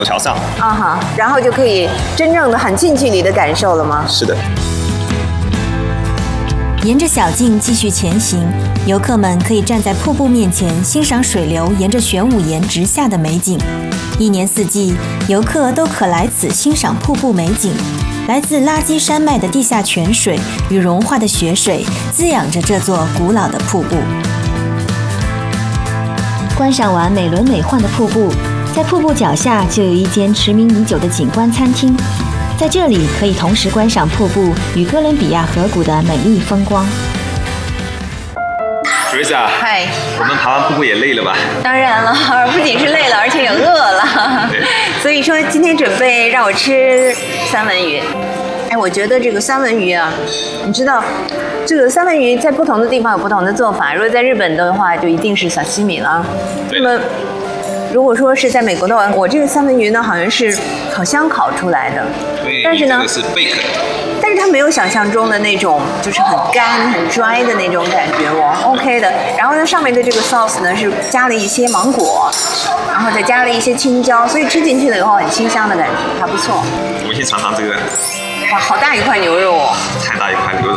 桥上。 啊哈，然后就可以真正的很近距离的感受了吗？ 是的。 沿着小径继续前行，游客们可以站在瀑布面前欣赏水流沿着玄武岩直下的美景。一年四季，游客都可来此欣赏瀑布美景。来自垃圾山脉的地下泉水与融化的雪水滋养着这座古老的瀑布。观赏完美轮美奂的瀑布，在瀑布脚下就有一间驰名已久的景观餐厅。在这里可以同时观赏瀑布与哥伦比亚河谷的美丽风光。 Teresa， 嗨， 我们爬完瀑布也累了吧？ 当然了，不仅是累了，而且也饿了。所以说今天准备让我吃三文鱼。哎，我觉得这个三文鱼啊，你知道，这个三文鱼在不同的地方有不同的做法。如果在日本的话，就一定是沙西米了。那么如果说是在美国的话，我这个三文鱼呢，好像是烤箱烤出来的。 对， 但是呢， 这个是贝壳。 但是它没有想象中的那种，就是很干、很 dry 的那种感觉哦 ，OK 的。然后呢，上面的这个 sauce 呢是加了一些芒果，然后再加了一些青椒，所以吃进去了以后很清香的感觉，还不错。 我们先尝尝这个。 哇，好大一块牛肉哦！ 太大一块牛肉。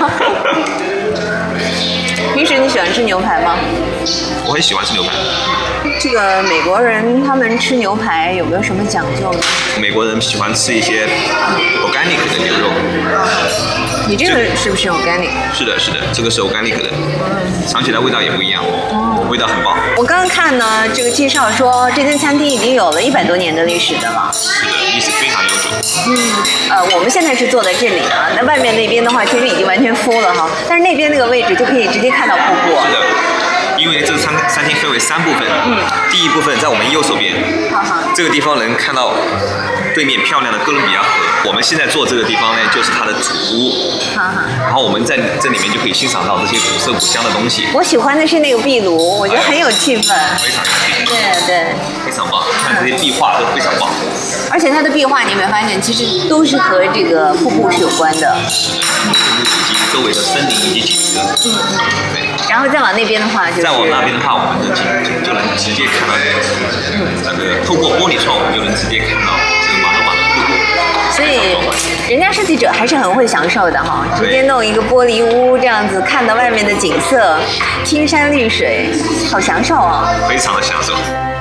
平时你喜欢吃牛排吗？ 我很喜欢吃牛排。 这个美国人他们吃牛排有没有什么讲究呢？ 美国人喜欢吃一些 organic 的牛肉。 你这个是不是 organic？ 是的，是的，这个是 organic 的，尝起来味道也不一样，味道很棒。 我刚刚看呢，这个介绍说这间餐厅已经有了100多年的历史的了。 是的，历史非常悠久。 我们现在是坐在这里啊，那外面那边的话，其实已经完全full了哈，但是那边那个位置就可以直接看到瀑布。 是的。因为这个餐厅分为3部分，第一部分在我们右手边，这个地方能看到对面漂亮的哥伦比亚河。我们现在坐这个地方呢，就是它的主屋，然后我们在这里面就可以欣赏到这些古色古香的东西。 我喜欢的是那个壁炉，我觉得很有气氛， 非常有气氛， 对对， 非常棒。看这些壁画都非常棒， 而且它的壁画你有没有发现，其实都是和这个瀑布是有关的。 是的，瀑布以及周围的森林以及景色。对。 然后再往那边的话，就是再往那边的话，我们就能直接看到那个透过玻璃窗，我们就能直接看到这个马诺马的瀑布。 所以人家设计者还是很会享受的哈，直接弄一个玻璃屋这样子，看到外面的景色，青山绿水，好享受啊！ 非常的享受。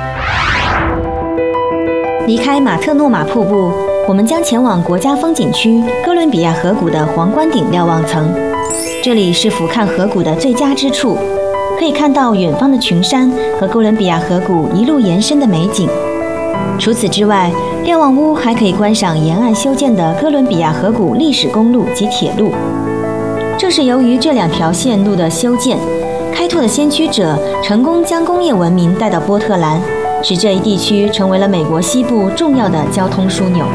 离开马特诺马瀑布，我们将前往国家风景区哥伦比亚河谷的皇冠顶瞭望层。这里是俯瞰河谷的最佳之处，可以看到远方的群山和哥伦比亚河谷一路延伸的美景。除此之外，瞭望屋还可以观赏沿岸修建的哥伦比亚河谷历史公路及铁路。正是由于这2条线路的修建，开拓的先驱者成功将工业文明带到波特兰，使这一地区成为了美国西部重要的交通枢纽。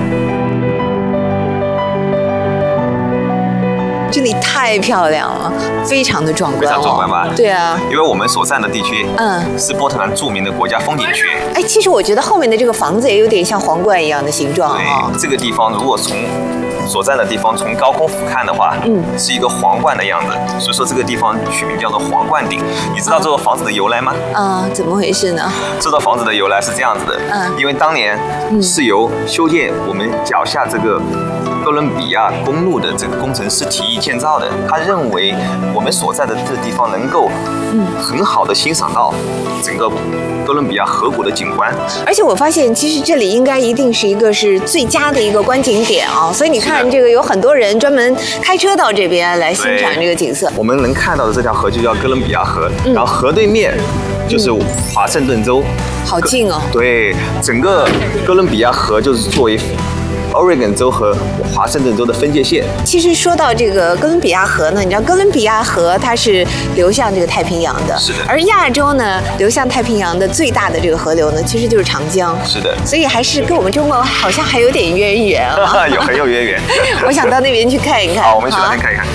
这里太漂亮了，非常的壮观， 非常壮观吧？ 对啊， 因为我们所在的地区，是波特兰著名的国家风景区。 哎，其实我觉得后面的这个房子也有点像皇冠一样的形状啊。 对，这个地方如果从所在的地方从高空俯瞰的话，是一个皇冠的样子，所以说这个地方取名叫做皇冠顶。你知道这座房子的由来吗？ 怎么回事呢？ 这座房子的由来是这样子的，因为当年是由修建我们脚下这个哥伦比亚公路的这个工程师提议建造的。他认为我们所在的这个地方能够很好的欣赏到整个哥伦比亚河谷的景观。 而且我发现，其实这里应该一定是一个是最佳的一个观景点啊，所以你看这个有很多人专门开车到这边来欣赏这个景色。 我们能看到的这条河就叫哥伦比亚河，然后河对面就是华盛顿州， 好近哦。 对，整个哥伦比亚河就是作为Oregon 州和华盛顿州的分界线。 其实说到这个哥伦比亚河呢，你知道哥伦比亚河它是流向这个太平洋的， 是的。而亚洲呢，流向太平洋的最大的这个河流呢，其实就是长江。 是的。 所以还是跟我们中国好像还有点渊源啊。 很有渊源。 我想到那边去看一看。 好，我们去那边看一看。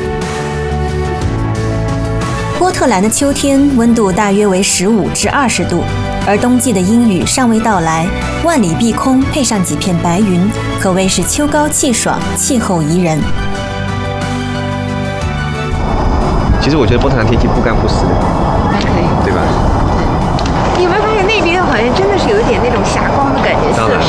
波特兰的秋天温度大约为15至20度，而冬季的阴雨尚未到来，万里碧空配上几片白云，可谓是秋高气爽，气候宜人。 其实我觉得波特兰天气不干不湿的，对吧？ 你有没有发现那边好像真的是有一点那种霞光的感觉，